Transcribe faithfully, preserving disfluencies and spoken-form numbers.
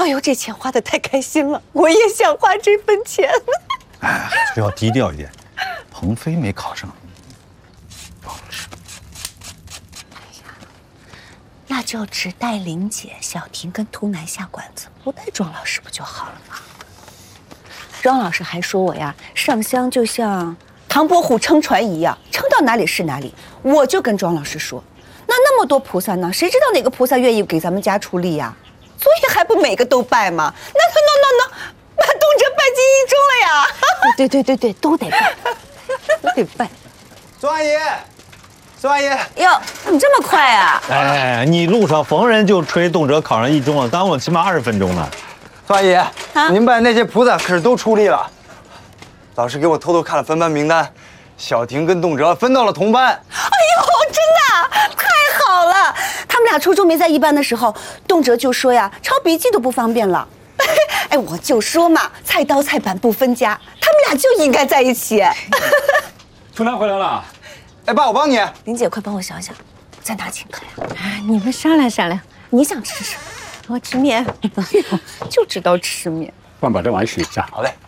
哎呦，这钱花的太开心了，我也想花这份钱。 哎，是要低调一点。鹏飞没考上，不好吃。 哎呀，那就只带玲姐、小婷跟图南下馆子，不带庄老师不就好了吗？庄老师还说我呀，上香就像唐伯虎撑船一样，撑到哪里是哪里。我就跟庄老师说，那那么多菩萨呢，谁知道哪个菩萨愿意给咱们家出力呀？所以还不每个都拜吗？那那那那那，把东哲拜进一中了呀！对对对对，都得拜，都得拜。 宋阿姨，宋阿姨， 哟，怎么这么快啊？ 哎，你路上逢人就吹动辄考上一中了，耽误了起码二十分钟呢。 宋阿姨，啊、您拜那些菩萨可是都出力了。老师给我偷偷看了分班名单，小婷跟动辄分到了同班。 哎呦，真的太好了！他们俩初中没在一班的时候，动辄就说呀，抄笔记都不方便了。哎，我就说嘛，菜刀菜板不分家，他们俩就应该在一起。 春兰回来了。 哎，爸，我帮你。 林姐，快帮我想想，在哪请客呀？ 哎，你们商量商量， 你想吃什么？我吃面。哎呦，就知道吃面。 帮把这碗洗一下。 好嘞。